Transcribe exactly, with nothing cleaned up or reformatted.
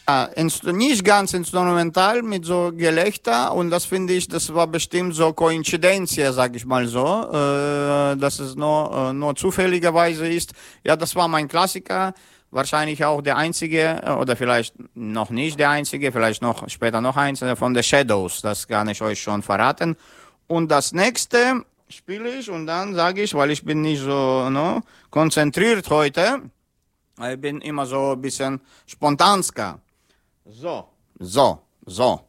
Ja, inst- nicht ganz instrumental mit so Gelächter und das finde ich, das war bestimmt so Koinzidenz, sag ich mal so, äh, dass es nur, äh, nur zufälligerweise ist. Ja, das war mein Klassiker, wahrscheinlich auch der einzige äh, oder vielleicht noch nicht der einzige, vielleicht noch später noch eins äh, von The Shadows, das kann ich euch schon verraten. Und das nächste spiele ich und dann sage ich, weil ich bin nicht so no, konzentriert heute, ich bin immer so ein bisschen spontansker. So, so, so.